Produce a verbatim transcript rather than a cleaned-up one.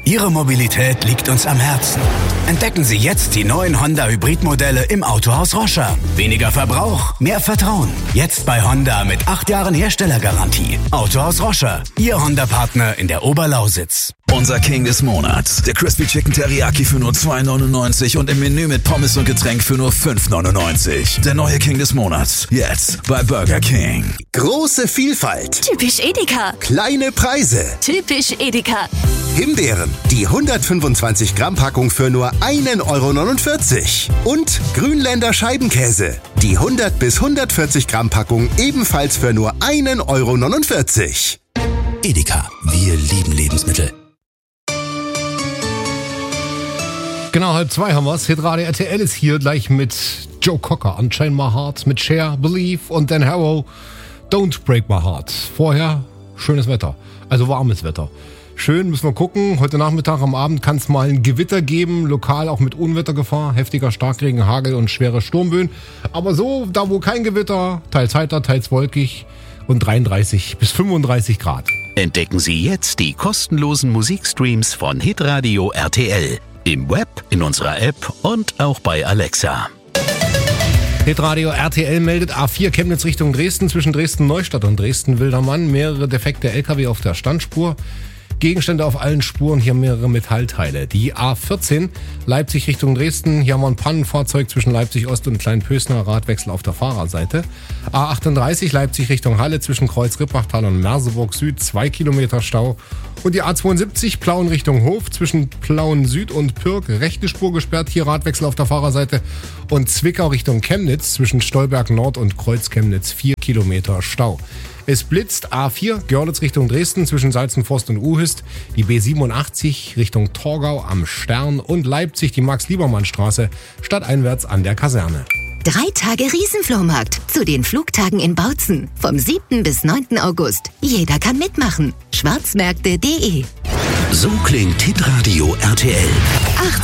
Ihre Mobilität liegt uns am Herzen. Entdecken Sie jetzt die neuen Honda-Hybrid-Modelle im Autohaus Roscher. Weniger Verbrauch, mehr Vertrauen. Jetzt bei Honda mit acht Jahren Herstellergarantie. Autohaus Roscher, Ihr Honda-Partner in der Oberlausitz. Unser King des Monats. Der Crispy Chicken Teriyaki für nur zwei neunundneunzig und im Menü mit Pommes und Getränk für nur fünf neunundneunzig. Der neue King des Monats. Jetzt bei Burger King. Große Vielfalt. Typisch Edeka. Kleine Preise. Typisch Edeka. Himbeeren, die hundertfünfundzwanzig Gramm Packung für nur ein Euro neunundvierzig. Und Grünländer Scheibenkäse, die hundert bis hundertvierzig Gramm Packung ebenfalls für nur ein Euro neunundvierzig. Edeka, wir lieben Lebensmittel. Genau, halb zwei haben wir's. Hitradio R T L ist hier gleich mit Joe Cocker, Unchain My Heart, mit Cher, Believe und Dan Harrow, Don't Break My Heart. Vorher schönes Wetter, also warmes Wetter. Schön, müssen wir gucken. Heute Nachmittag, am Abend kann es mal ein Gewitter geben, lokal auch mit Unwettergefahr, heftiger Starkregen, Hagel und schwere Sturmböen. Aber so, da wo kein Gewitter, teils heiter, teils wolkig und dreiunddreißig bis fünfunddreißig Grad. Entdecken Sie jetzt die kostenlosen Musikstreams von Hitradio R T L. Im Web, in unserer App und auch bei Alexa. Hitradio R T L meldet A vier Chemnitz Richtung Dresden, zwischen Dresden-Neustadt und Dresden-Wildermann. Mehrere defekte L K W auf der Standspur. Gegenstände auf allen Spuren, hier mehrere Metallteile. Die A vierzehn Leipzig Richtung Dresden, hier haben wir ein Pannenfahrzeug zwischen Leipzig Ost und Kleinpösner, Radwechsel auf der Fahrerseite. A achtunddreißig Leipzig Richtung Halle zwischen Kreuz-Rippachtal und Merseburg Süd, zwei Kilometer Stau. Und die A zweiundsiebzig Plauen Richtung Hof zwischen Plauen Süd und Pirk, rechte Spur gesperrt, hier Radwechsel auf der Fahrerseite. Und Zwickau Richtung Chemnitz zwischen Stolberg Nord und Kreuz Chemnitz, vier Kilometer Stau. Es blitzt A vier, Görlitz Richtung Dresden zwischen Salzenforst und Uhist, die B siebenundachtzig Richtung Torgau am Stern und Leipzig die Max-Liebermann-Straße stadteinwärts an der Kaserne. Drei Tage Riesenflohmarkt zu den Flugtagen in Bautzen. Vom siebten bis neunten August. Jeder kann mitmachen. schwarzmärkte punkt de. So klingt Hitradio R T L. achtzehn